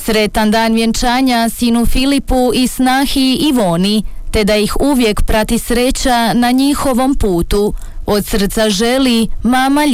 Sretan dan vjenčanja sinu Filipu i snahi Ivoni, te da ih uvijek prati sreća na njihovom putu. Od srca želi mama